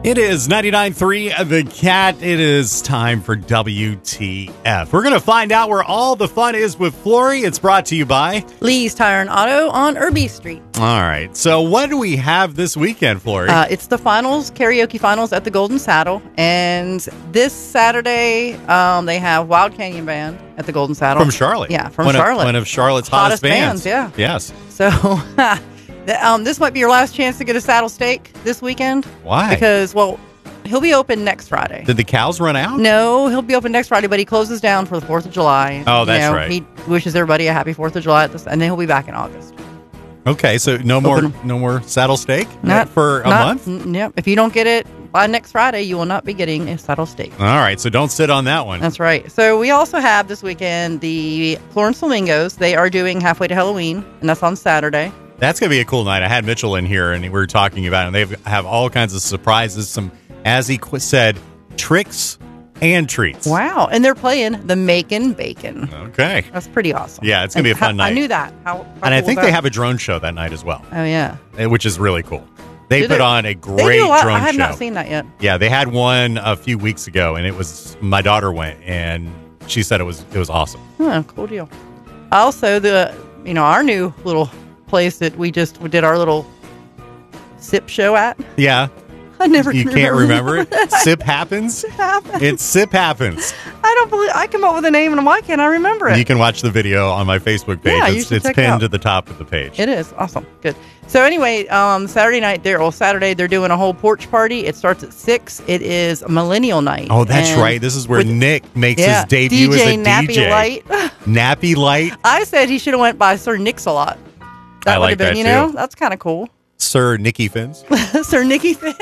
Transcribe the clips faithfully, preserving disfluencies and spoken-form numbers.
It is ninety-nine point three The Cat. It is time for W T F. We're going to find out where all the fun is with Flory. It's brought to you by Lee's Tire and Auto on Irby Street. All right. So what do we have this weekend, Flory? Uh, it's the finals, karaoke finals at the Golden Saddle. And this Saturday, um, they have Wild Canyon Band at the Golden Saddle. From Charlotte. Yeah, from one Charlotte. Of, one of Charlotte's hottest, hottest bands. bands. Yeah. Yes. So um, this might be your last chance to get a saddle steak this weekend. Why? Because, well, he'll be open next Friday. Did the cows run out? No, he'll be open next Friday, but he closes down for the fourth of July. Oh, that's you know, right. He wishes everybody a happy fourth of July, at this, and then he'll be back in August. Okay, so no more Open. no more saddle steak Not for a not, month? N- yep. If you don't get it by next Friday, you will not be getting a saddle steak. All right, so don't sit on that one. That's right. So we also have this weekend the Florence Flamingos. They are doing Halfway to Halloween, and that's on Saturday. That's going to be a cool night. I had Mitchell in here, and we were talking about it, and they have all kinds of surprises, some, as he qu- said, tricks and treats. Wow. And they're playing the Macon Bacon. Okay. That's pretty awesome. Yeah, it's going to be a fun how, night. I knew that. How, how and I cool think was they that? have a drone show that night as well, Oh, yeah. eh, which is really cool. They Do put they- on a They great do a lot. drone I have show. not seen that yet. Yeah, they had one a few weeks ago, and it was my daughter went, and she said it was it was awesome. Oh, cool deal. Also, the you know our new little place that we just did our little sip show at. Yeah, I never you can can't remember it. it. Sip happens. Happens. It's Sip happens. I don't believe I come up with a name and why can't I remember it? You can watch the video on my Facebook page. Yeah, you it's should it's check it pinned out. to the top of the page. It is awesome. Good. So anyway, um, Saturday night there, or Saturday they're doing a whole porch party. It starts at six. It is Millennial Night. Oh, that's And right. This is where with- Nick makes yeah, his debut D J as a Nappy D J. Light. Nappy Light, I said he should have went by Sir Nix-a-Lot. That I would like have been, that you know, too. that's kind of cool. Sir Nicky Fins, Sir Nicky Fins.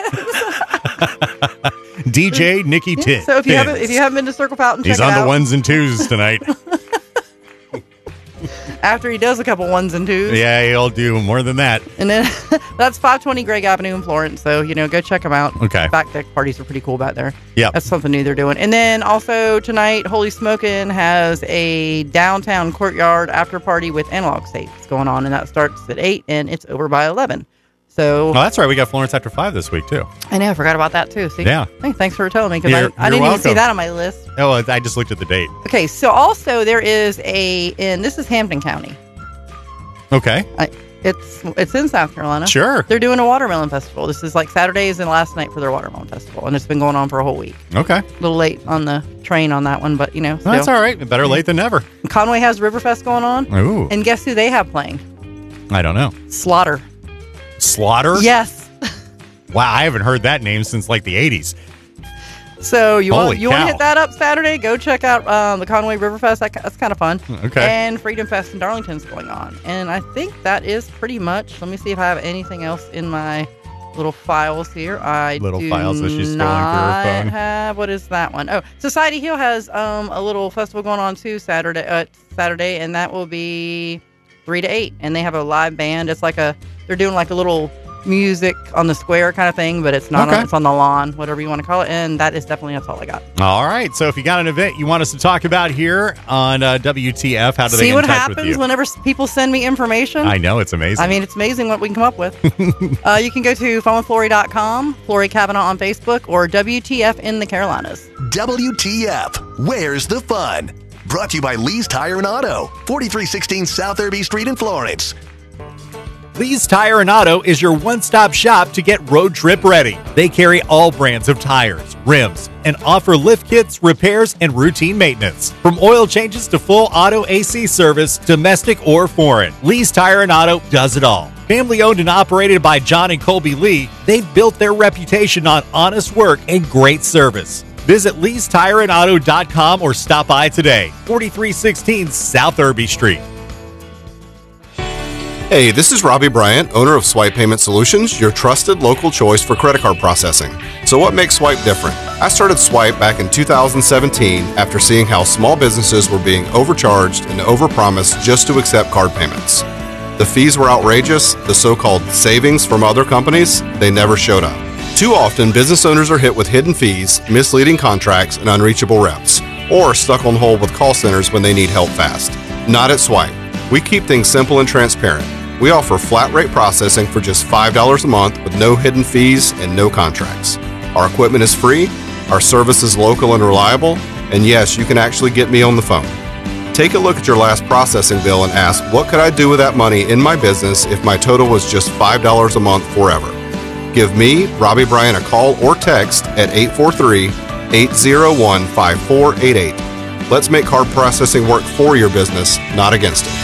D J Nicky Tin. So if you Fins. haven't, if you haven't been to Circle Fountain, He's check on it the out. ones and twos tonight. After he does a couple ones and twos. Yeah, he'll do more than that. And then that's five twenty Greg Avenue in Florence. So, you know, go check them out. Okay. Back deck parties are pretty cool back there. Yep. That's something new they're doing. And then also tonight, Holy Smokin' has a downtown courtyard after party with analog tapes going on. And that starts at eight and it's over by eleven. So, Oh, that's right. We got Florence After Five this week too. I know, I forgot about that too. See? Yeah. Hey, thanks for telling me because You're- I, I you're didn't even see welcome. that on my list. Oh, I just looked at the date. Okay. So also there is a, and this is Hampton County. Okay. I, it's it's in South Carolina. Sure. They're doing a watermelon festival. This is like Saturdays and last night for their watermelon festival, and it's been going on for a whole week. Okay. A little late on the train on that one, but you know, Well, that's still. all right. Better late than never. Conway has Riverfest going on, Ooh. and guess who they have playing? I don't know. Slaughter. Slaughter? Yes. Wow, I haven't heard that name since like the eighties. So you Holy want you want cow. to hit that up Saturday? Go check out um, the Conway Riverfest. That, that's kind of fun. Okay. And Freedom Fest in Darlington's going on, and I think that is pretty much. Let me see if I have anything else in my little files here. I Little do files as she's scrolling through her not phone. have. What is that one? Oh, Society Hill has um, a little festival going on too Saturday. Uh, Saturday, and that will be three to eight, and they have a live band. It's like a they're doing like a little music on the square kind of thing, but it's not Okay. on, it's on the lawn, whatever you want to call it. And that is definitely that's all I got. All right. So if you got an event you want us to talk about here on uh, W T F, how do they See get what in touch with happens you? whenever s- people send me information. I know. It's amazing. I mean, it's amazing what we can come up with. uh, you can go to fun with flory dot com, Flory Kavanaugh on Facebook, or W T F in the Carolinas. W T F, where's the fun? Brought to you by Lee's Tire and Auto, forty-three sixteen South Irby Street in Florence. Lee's Tire and Auto is your one-stop shop to get road trip ready. They carry all brands of tires, rims, and offer lift kits, repairs, and routine maintenance. From oil changes to full auto A C service, domestic or foreign, Lee's Tire and Auto does it all. Family owned and operated by John and Colby Lee, they've built their reputation on honest work and great service. Visit lees tire and auto dot com or stop by today, forty-three sixteen South Irby Street. Hey, this is Robbie Bryant, owner of Swipe Payment Solutions, your trusted local choice for credit card processing. So what makes Swipe different? I started Swipe back in two thousand seventeen after seeing how small businesses were being overcharged and overpromised just to accept card payments. The fees were outrageous, the so-called savings from other companies, they never showed up. Too often, business owners are hit with hidden fees, misleading contracts, and unreachable reps, or stuck on hold with call centers when they need help fast. Not at Swipe. We keep things simple and transparent. We offer flat rate processing for just five dollars a month with no hidden fees and no contracts. Our equipment is free, our service is local and reliable, and yes, you can actually get me on the phone. Take a look at your last processing bill and ask, what could I do with that money in my business if my total was just five dollars a month forever? Give me, Robbie Bryant, a call or text at eight four three, eight zero one, five four eight eight. Let's make card processing work for your business, not against it.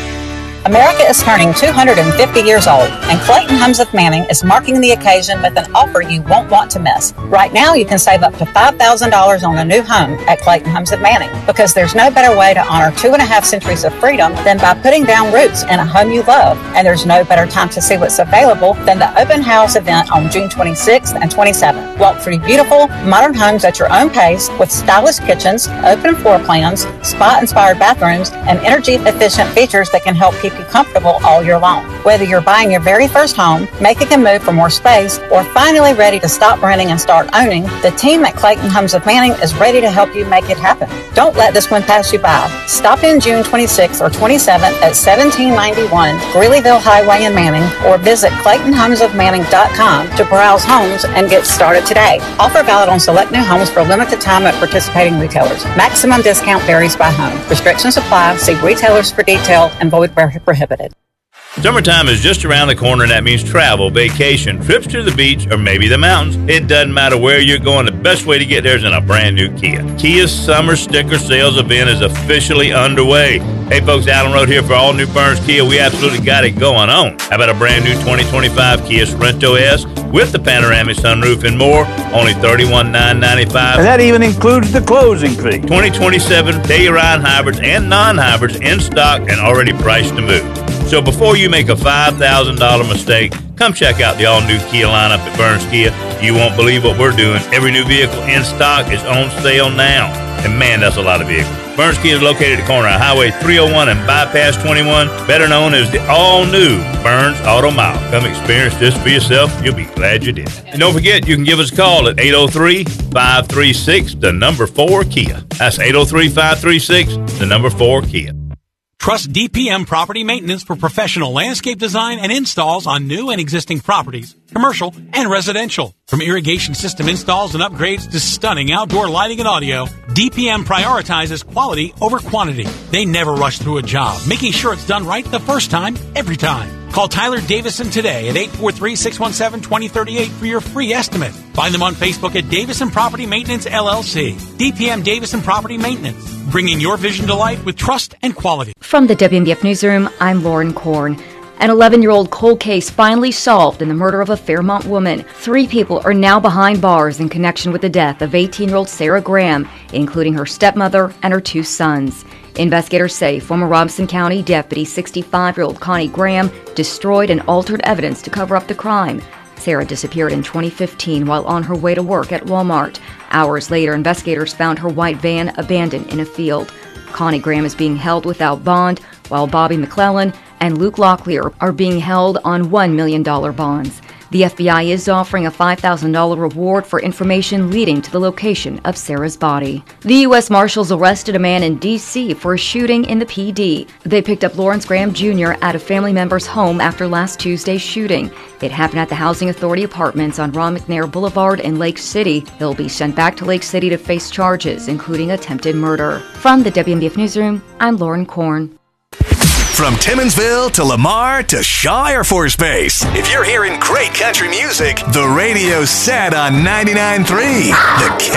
America is turning two hundred fifty years old, and Clayton Homes of Manning is marking the occasion with an offer you won't want to miss. Right now, you can save up to five thousand dollars on a new home at Clayton Homes of Manning, because there's no better way to honor two and a half centuries of freedom than by putting down roots in a home you love. And there's no better time to see what's available than the open house event on June twenty-sixth and twenty-seventh. Walk through beautiful, modern homes at your own pace with stylish kitchens, open floor plans, spa-inspired bathrooms, and energy-efficient features that can help keep you comfortable all year long. Whether you're buying your very first home, making a move for more space, or finally ready to stop renting and start owning, the team at Clayton Homes of Manning is ready to help you make it happen. Don't let this one pass you by. Stop in June twenty-sixth or twenty-seventh at seventeen ninety-one Greeleyville Highway in Manning, or visit clayton homes of manning dot com to browse homes and get started today. Offer valid on select new homes for a limited time at participating retailers. Maximum discount varies by home. Restrictions apply. See retailers for detail, and void where prohibited. Summertime is just around the corner, and that means travel, vacation, trips to the beach, or maybe the mountains. It doesn't matter where you're going. The best way to get there is in a brand new Kia. Kia's summer sticker sales event is officially underway. Hey folks, Allen Road here for all new Burns Kia. We absolutely got it going on. How about a brand new twenty twenty-five Kia Sorento S with the panoramic sunroof and more? Only thirty-one thousand nine hundred ninety-five dollars. And that even includes the closing fee. twenty twenty-seven Telluride hybrids and non-hybrids in stock and already priced to move. So before you make a five thousand dollars mistake, come check out the all-new Kia lineup at Burns Kia. You won't believe what we're doing. Every new vehicle in stock is on sale now. And man, that's a lot of vehicles. Burns Kia is located at the corner of Highway three oh one and Bypass twenty-one, better known as the all-new Burns Auto Mile. Come experience this for yourself. You'll be glad you did. And don't forget, you can give us a call at eight oh three, five three six, the number four Kia. That's eight oh three, five three six, the number four Kia. Trust D P M Property Maintenance for professional landscape design and installs on new and existing properties, commercial and residential. From irrigation system installs and upgrades to stunning outdoor lighting and audio, D P M prioritizes quality over quantity. They never rush through a job, making sure it's done right the first time, every time. Call Tyler Davison today at eight four three, six one seven, two oh three eight for your free estimate. Find them on Facebook at Davison Property Maintenance, L L C. D P M Davison Property Maintenance, bringing your vision to life with trust and quality. From the W M B F Newsroom, I'm Lauren Korn. An eleven-year-old cold case finally solved in the murder of a Fairmont woman. Three people are now behind bars in connection with the death of eighteen-year-old Sarah Graham, including her stepmother and her two sons. Investigators say former Robeson County Deputy sixty-five-year-old Connie Graham destroyed and altered evidence to cover up the crime. Sarah disappeared in twenty fifteen while on her way to work at Walmart. Hours later, investigators found her white van abandoned in a field. Connie Graham is being held without bond, while Bobby McClellan and Luke Locklear are being held on one million dollars bonds. The F B I is offering a five thousand dollars reward for information leading to the location of Sarah's body. The U S Marshals arrested a man in D C for a shooting in the P D. They picked up Lawrence Graham Junior at a family member's home after last Tuesday's shooting. It happened at the Housing Authority Apartments on Ron McNair Boulevard in Lake City. He'll be sent back to Lake City to face charges, including attempted murder. From the W M B F Newsroom, I'm Lauren Korn. From Timminsville to Lamar to Shaw Air Force Base. If you're hearing great country music, the radio's set on ninety-nine point three. The